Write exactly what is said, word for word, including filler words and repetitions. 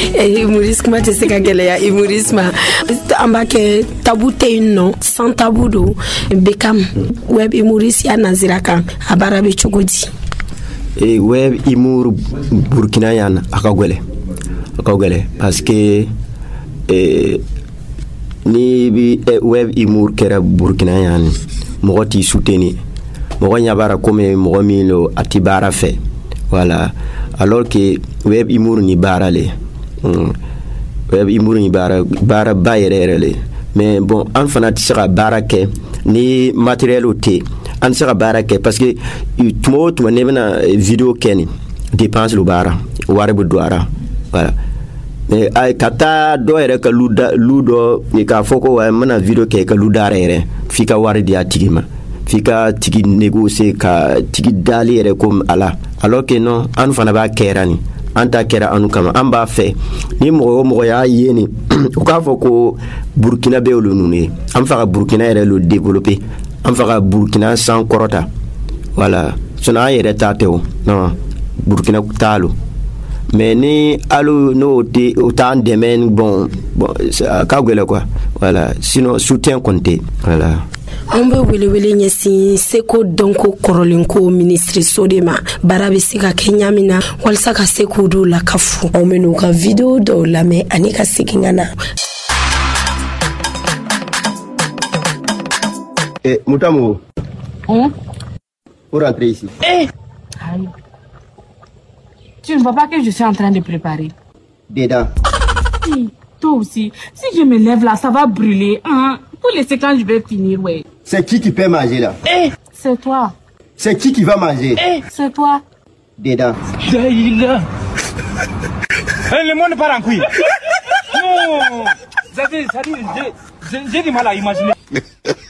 humorisme kuma tɛ se ka gɛlɛya humorisme an b'a kɛ tabu tɛ yen nɔ sans tabu don Beckham web humoriste ya nazira kan a baara bɛ cogo di e web humour burkina yan aka gwele aka gwele parce que e ni bi web humour kera burkina yan mo ti soutenir mo nya bara comme mo mi lo atibara fait voilà alors que web humour ni bara le mm. web humour ni bara bara bayere le mais bon an fana ti sera bara ke ni matériel oté an sera bara ke parce que tumo tumo ne bena vidéo keni dépense lo bara ware bu doara voilà mais ay kata do ere ka luda ludo ni ka foko wa mana vidéo ke ka luda ere fika ware dia tigima fika tigi négocier ka tigi dali ere comme ala alors que non an fana ba kerani anta kera anu kama amba fe ni mo mo ya yeni o ka foko Burkina be lo nuni am fa Burkina ere lo développer am fa Burkina sans korota voilà sona ere tateo non Burkina talo mais ni alu no te autant de men bon bon ka gwele quoi voilà sinon soutien compté voilà on bɛ wele wele ɲɛsin seko dɔnko kɔrɔlen ko ministre so de ma baara bɛ se ka kɛ ɲa min na walasa ka se k'o dɔw la ka fu anw bɛ n'u ka video dɔw lamɛn ani ka segin ka na. Eh, Moutamo. Hum? Pour rentrer ici. Eh! Aïe. Tu ne vois pas que je suis en train de préparer? Dedans. Oui, toi aussi. Si je me lève là, ça va brûler. Hein? Pour laisser quand je vais finir, ouais. C'est qui qui peut manger là? Eh! C'est toi. C'est qui qui va manger? Eh! C'est toi. Dedans. Daïla. Le monde part en couille. Non! J'ai du mal à imaginer.